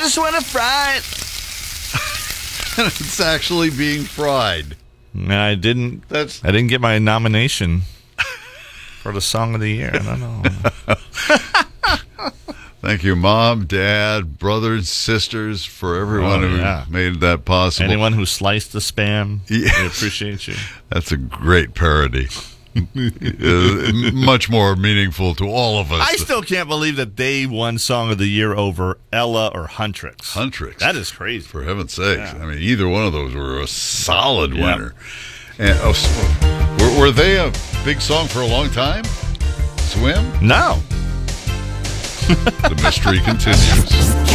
just want to fry it. It's actually being fried. I didn't get my nomination for the Song of the Year. I don't know. Thank you, Mom, Dad, brothers, sisters, for everyone who made that possible. Anyone who sliced the Spam, we appreciate you. That's a great parody. Much more meaningful to all of us. I still can't believe that they won Song of the Year over Ella or Huntrix. That is crazy. For heaven's sakes. I mean, either one of those were a solid winner. And were they a big song for a long time? Swim? No. The mystery continues.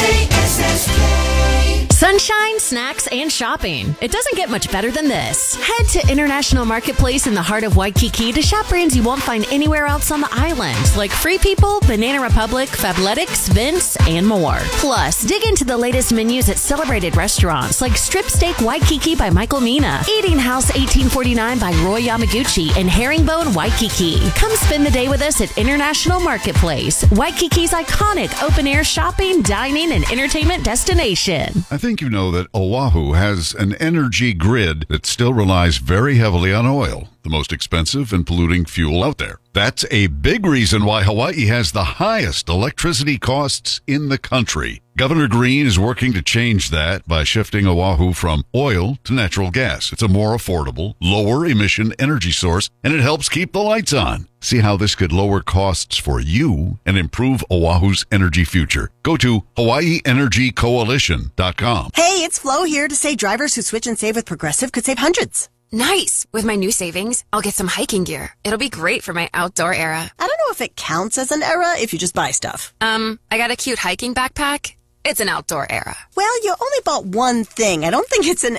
Sunshine, snacks, and shopping. It doesn't get much better than this. Head to International Marketplace in the heart of Waikiki to shop brands you won't find anywhere else on the island, like Free People, Banana Republic, Fabletics, Vince, and more. Plus, dig into the latest menus at celebrated restaurants like Strip Steak Waikiki by Michael Mina, Eating House 1849 by Roy Yamaguchi, and Herringbone Waikiki. Come spend the day with us at International Marketplace, Waikiki's iconic open-air shopping, dining, and entertainment destination. I think you know that Oahu has an energy grid that still relies very heavily on oil, the most expensive and polluting fuel out there. That's a big reason why Hawaii has the highest electricity costs in the country. Governor Green is working to change that by shifting Oahu from oil to natural gas. It's a more affordable, lower emission energy source, and it helps keep the lights on. See how this could lower costs for you and improve Oahu's energy future. Go to HawaiiEnergyCoalition.com. Hey, it's Flo here to say drivers who switch and save with Progressive could save hundreds. Nice. With my new savings, I'll get some hiking gear. It'll be great for my outdoor era. I don't know if it counts as an era if you just buy stuff. I got a cute hiking backpack. It's an outdoor era. Well, you only bought one thing. I don't think it's an